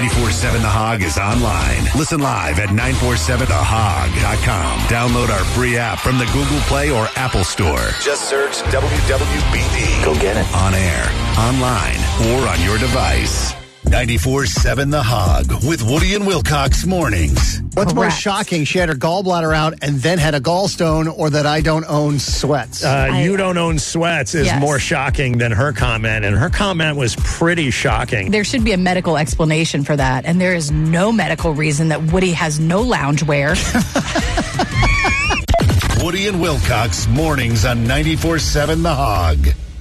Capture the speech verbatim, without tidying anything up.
ninety-four seven The Hog is online. Listen live at nine four seven the hog dot com. Download our free app from the Google Play or Apple Store. Just search W W B D. Go get it. On air, online, or on your device. ninety-four seven The Hog with Woody and Wilcox mornings. What's more Correct. shocking, she had her gallbladder out and then had a gallstone, or that I don't own sweats? Uh, I- you don't own sweats is Yes. more shocking than her comment, and her comment was pretty shocking. There should be a medical explanation for that, and there is no medical reason that Woody has no loungewear. Woody and Wilcox mornings on ninety-four seven The Hog.